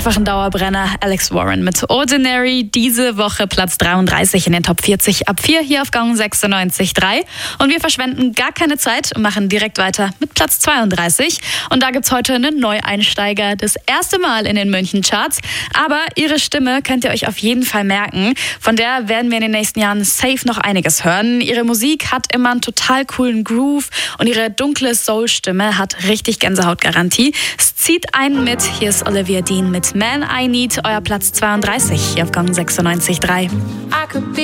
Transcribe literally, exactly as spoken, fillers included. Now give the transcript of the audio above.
einfach ein Dauerbrenner. Alex Warren mit Ordinary. Diese Woche Platz dreiunddreißig in den Top vierzig ab vier hier auf Gang sechsundneunzig Komma drei. Und wir verschwenden gar keine Zeit und machen direkt weiter mit Platz zweiunddreißig. Und da gibt es heute einen Neueinsteiger. Das erste Mal in den München-Charts. Aber ihre Stimme könnt ihr euch auf jeden Fall merken. Von der werden wir in den nächsten Jahren safe noch einiges hören. Ihre Musik hat immer einen total coolen Groove und ihre dunkle Soul-Stimme hat richtig Gänsehautgarantie. Es zieht einen mit. Hier ist Olivia Dean mit Man I Need, euer Platz zweiunddreißig hier auf Gang sechsundneunzig Komma drei.